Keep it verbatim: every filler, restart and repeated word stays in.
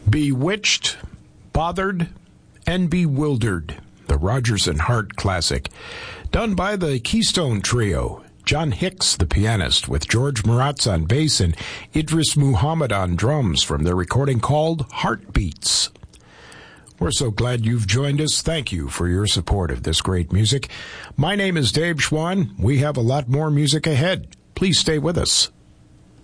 Bewitched, Bothered, and Bewildered, the Rodgers and Hart classic, done by the Keystone Trio. John Hicks, the pianist, with George Maratz on bass and Idris Muhammad on drums from their recording called Heartbeats. We're so glad you've joined us. Thank you for your support of this great music. My name is Dave Schwann. We have a lot more music ahead. Please stay with us.